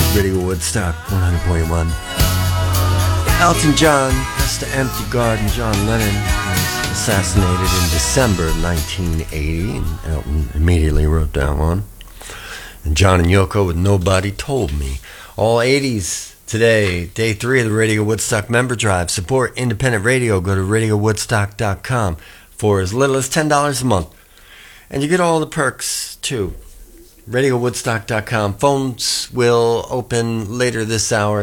Radio Woodstock 100.1. Elton John has to empty garden. John Lennon was assassinated in December of 1980, and Elton immediately wrote that one. And John and Yoko with Nobody Told Me. All 80s today, day 3 of the Radio Woodstock member drive. Support independent radio. Go to radiowoodstock.com for as little as $10 a month. And you get all the perks, too. RadioWoodstock.com. Phones will open later this hour,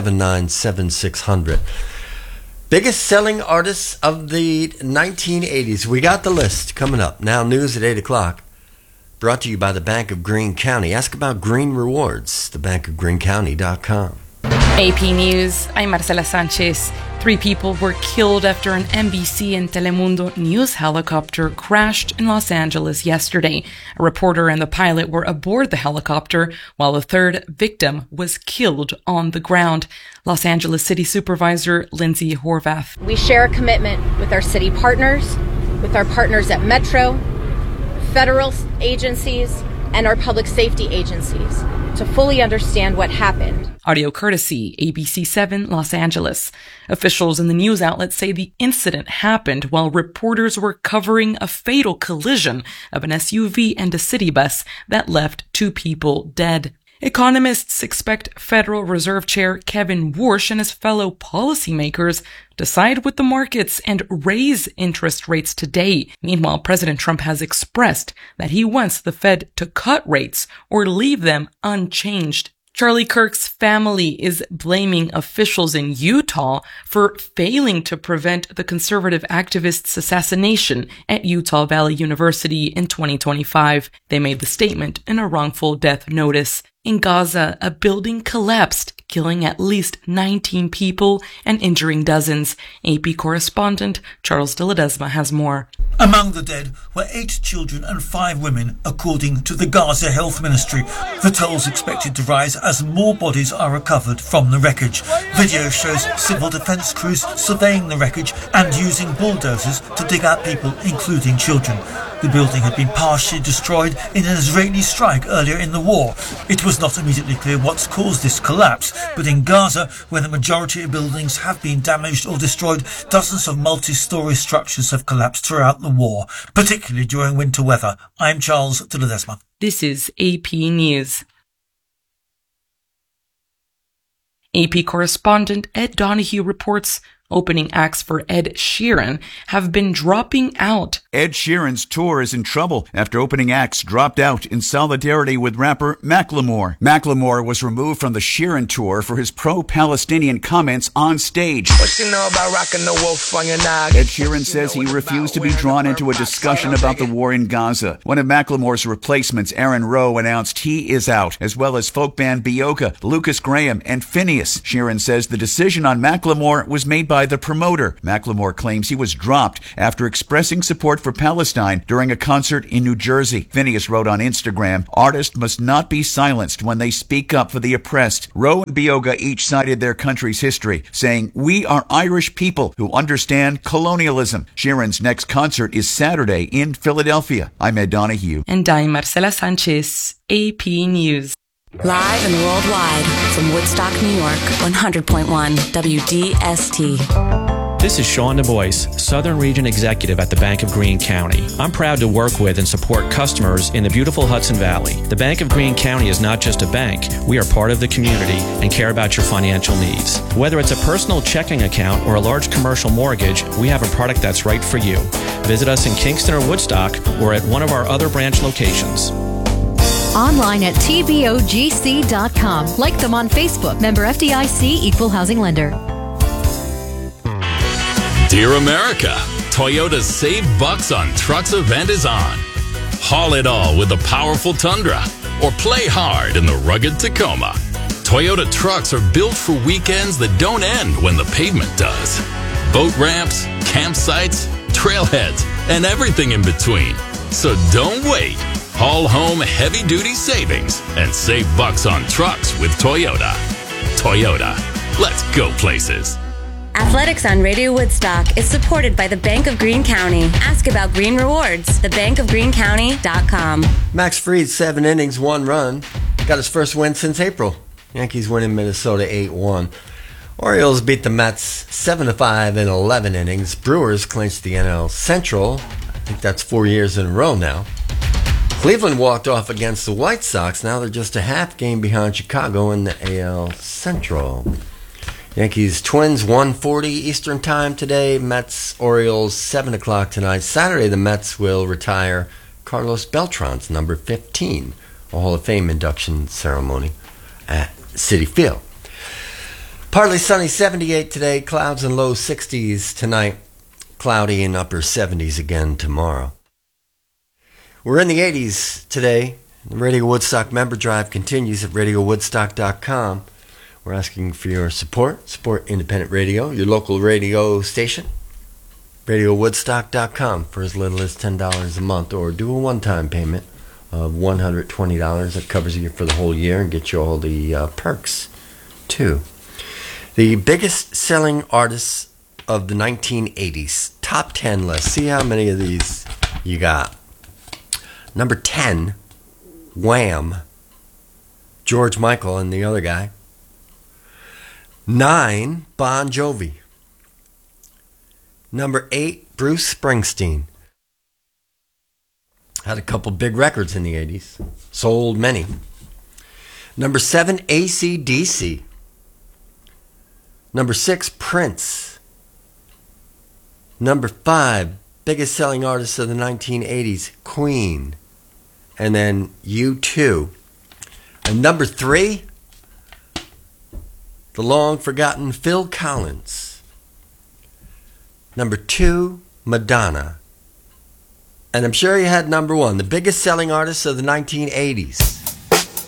679-7600. Biggest selling artists of the 1980s. We got the list coming up. Now news at 8 o'clock. Brought to you by the Bank of Greene County. Ask about Green Rewards. thebankofgreencounty.com. AP News, I'm Marcela Sanchez. 3 people were killed after an NBC and Telemundo news helicopter crashed in Los Angeles yesterday. A reporter and the pilot were aboard the helicopter, while a third victim was killed on the ground. Los Angeles City Supervisor Lindsay Horvath. We share a commitment with our city partners, with our partners at Metro, federal agencies, and our public safety agencies to fully understand what happened. Audio courtesy, ABC7 Los Angeles. Officials in the news outlet say the incident happened while reporters were covering a fatal collision of an SUV and a city bus that left 2 people dead. Economists expect Federal Reserve Chair Kevin Warsh and his fellow policymakers to side with the markets and raise interest rates today. Meanwhile, President Trump has expressed that he wants the Fed to cut rates or leave them unchanged. Charlie Kirk's family is blaming officials in Utah for failing to prevent the conservative activist's assassination at Utah Valley University in 2025. They made the statement in a wrongful death notice. In Gaza, a building collapsed, killing at least 19 people and injuring dozens. AP correspondent Charles de Ledesma has more. Among the dead were 8 children and 5 women, according to the Gaza Health Ministry. The toll's expected to rise as more bodies are recovered from the wreckage. Video shows civil defence crews surveying the wreckage and using bulldozers to dig out people, including children. The building had been partially destroyed in an Israeli strike earlier in the war. It was not immediately clear what's caused this collapse, but in Gaza, where the majority of buildings have been damaged or destroyed, dozens of multi-storey structures have collapsed throughout the war, particularly during winter weather. I'm Charles de Ledesma. This is AP News. AP correspondent Ed Donahue reports opening acts for Ed Sheeran have been dropping out. Ed Sheeran's tour is in trouble after opening acts dropped out in solidarity with rapper Macklemore. Macklemore was removed from the Sheeran tour for his pro-Palestinian comments on stage. What you know about rocking the wolf on your noggin? Ed Sheeran says he refused to be drawn into a discussion about the war in Gaza. One of Macklemore's replacements, Aaron Rowe, announced he is out, as well as folk band Bioka, Lucas Graham, and Phineas. Sheeran says the decision on Macklemore was made by the promoter. Macklemore claims he was dropped after expressing support for Palestine during a concert in New Jersey. Phineas wrote on Instagram, "Artists must not be silenced when they speak up for the oppressed." Rowe and Bioga each cited their country's history, saying, "We are Irish people who understand colonialism." Sheeran's next concert is Saturday in Philadelphia. I'm Ed Donahue. And I'm Marcela Sanchez, AP News. Live and worldwide from Woodstock, New York, 100.1 WDST. This is Sean Du Bois, Southern Region Executive at the Bank of Greene County. I'm proud to work with and support customers in the beautiful Hudson Valley. The Bank of Greene County is not just a bank. We are part of the community and care about your financial needs. Whether it's a personal checking account or a large commercial mortgage, we have a product that's right for you. Visit us in Kingston or Woodstock or at one of our other branch locations. Online at tbogc.com. Like them on Facebook. Member FDIC, Equal Housing Lender. Dear America, Toyota's Save Bucks on Trucks event is on. Haul it all with the powerful Tundra or play hard in the rugged Tacoma. Toyota trucks are built for weekends that don't end when the pavement does. Boat ramps, campsites, trailheads, and everything in between. So don't wait. Haul home heavy-duty savings and save bucks on trucks with Toyota. Toyota, let's go places. Athletics on Radio Woodstock is supported by the Bank of Greene County. Ask about Green Rewards, thebankofgreencounty.com. Max Fried, 7 innings, 1 run. Got his first win since April. Yankees winning Minnesota 8-1. Orioles beat the Mets 7-5 in 11 innings. Brewers clinched the NL Central. I think that's 4 years in a row now. Cleveland walked off against the White Sox. Now they're just a half game behind Chicago in the AL Central. Yankees Twins 1:40 Eastern Time today. Mets Orioles 7 o'clock tonight. Saturday the Mets will retire Carlos Beltran's number 15, a Hall of Fame induction ceremony at Citi Field. Partly sunny 78 today. Clouds and low 60s tonight. Cloudy and upper 70s again tomorrow. We're in the 80s today. The Radio Woodstock member drive continues at RadioWoodstock.com. We're asking for your support. Support independent radio, your local radio station. RadioWoodstock.com for as little as $10 a month, or do a one-time payment of $120. That covers you for the whole year and gets you all the perks, too. The biggest selling artists of the 1980s. Top 10 list. See how many of these you got. Number 10, Wham! George Michael and the other guy. 9, Bon Jovi. Number 8, Bruce Springsteen. Had a couple big records in the 80s. Sold many. Number 7, AC/DC. Number 6, Prince. Number 5, biggest selling artist of the 1980s, Queen. And then U2. And number 3, the long-forgotten Phil Collins. Number 2, Madonna. And I'm sure you had number 1, the biggest selling artist of the 1980s.